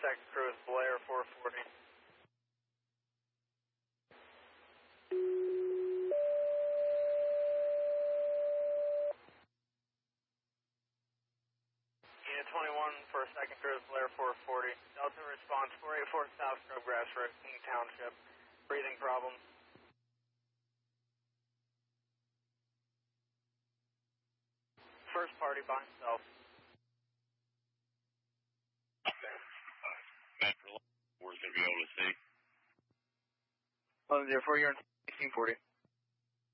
second crew with Blair 440. Unit 21 for second crew with Blair 440. Delta response 484 South Scrubgrass Road, King Township. Breathing problems. First party by himself. Master, where's going to be able to see? 1104, you're in 1640.